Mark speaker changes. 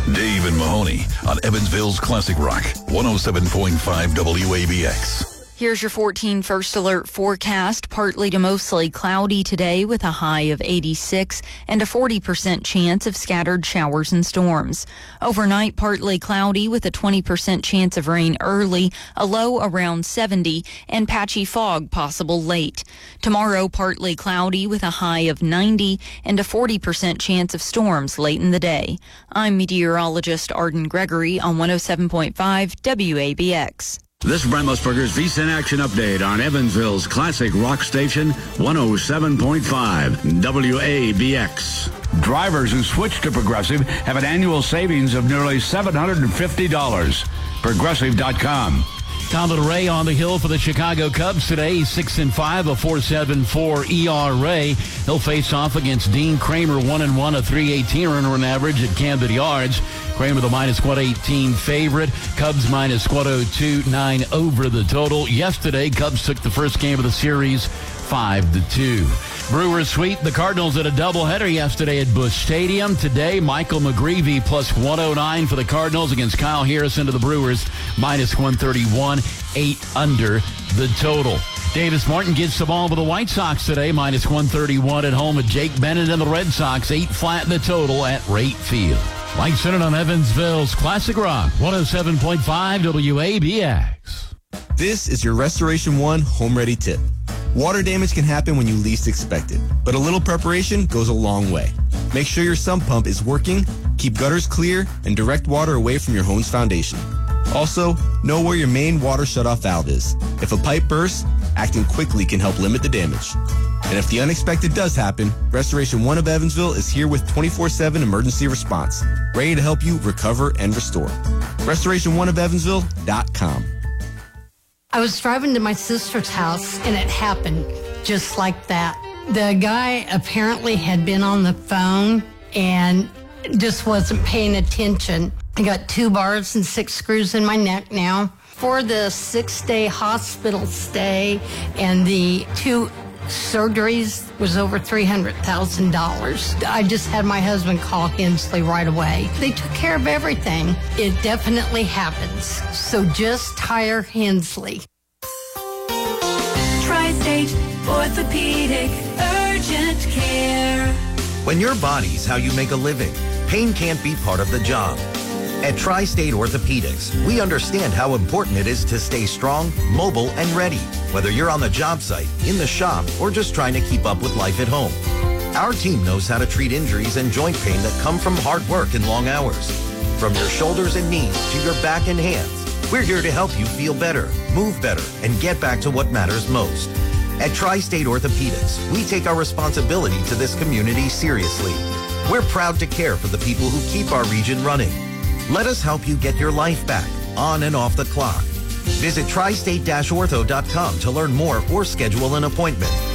Speaker 1: Dave and Mahoney on Evansville's Classic Rock, 107.5 WABX.
Speaker 2: Here's your 14 First Alert forecast. Partly to mostly cloudy today with a high of 86 and a 40% chance of scattered showers and storms. Overnight, partly cloudy with a 20% chance of rain early, a low around 70, and patchy fog possible late. Tomorrow, partly cloudy with a high of 90 and a 40% chance of storms late in the day. I'm meteorologist Arden Gregory on 107.5 WABX.
Speaker 3: This is Brent Musburger's VSIN Action Update on Evansville's Classic Rock Station, 107.5 WABX. Drivers who switch to Progressive have an annual savings of nearly $750. Progressive.com.
Speaker 4: Commodore Ray on the hill for the Chicago Cubs today. 6-5, a 4.74 ERA. He'll face off against Dean Kramer, 1-1, a 3.18 run average at Camden Yards. Kramer the minus .118 favorite. Cubs minus .029 over the total. Yesterday, Cubs took the first game of the series 5-2. Brewers sweep the Cardinals at a doubleheader yesterday at Busch Stadium. Today, Michael McGreevy plus 109 for the Cardinals against Kyle Harrison to the Brewers, minus 131, 8 under the total. Davis Martin gets the ball to the White Sox today, minus 131 at home at Jake Bennett and the Red Sox, 8 flat in the total at Rate Field. Light centered on Evansville's Classic Rock, 107.5 WABX.
Speaker 5: This is your Restoration One Home Ready tip. Water damage can happen when you least expect it, but a little preparation goes a long way. Make sure your sump pump is working, keep gutters clear, and direct water away from your home's foundation. Also, know where your main water shutoff valve is. If a pipe bursts, acting quickly can help limit the damage. And if the unexpected does happen, Restoration One of Evansville is here with 24/7 emergency response, ready to help you recover and restore. RestorationOneofEvansville.com.
Speaker 6: I was driving to my sister's house, and it happened just like that. The guy apparently had been on the phone and just wasn't paying attention. I got 2 bars and 6 screws in my neck now. For the 6-day hospital stay and the 2 surgeries was over $300,000. I just had my husband call Hensley right away. They took care of everything. It definitely happens. So just hire Hensley.
Speaker 7: Tri-State Orthopedic Urgent Care.
Speaker 8: When your body's how you make a living, pain can't be part of the job. At Tri-State Orthopedics, we understand how important it is to stay strong, mobile, and ready, whether you're on the job site, in the shop, or just trying to keep up with life at home. Our team knows how to treat injuries and joint pain that come from hard work and long hours. From your shoulders and knees to your back and hands, we're here to help you feel better, move better, and get back to what matters most. At Tri-State Orthopedics, we take our responsibility to this community seriously. We're proud to care for the people who keep our region running. Let us help you get your life back, on and off the clock. Visit tristate-ortho.com to learn more or schedule an appointment.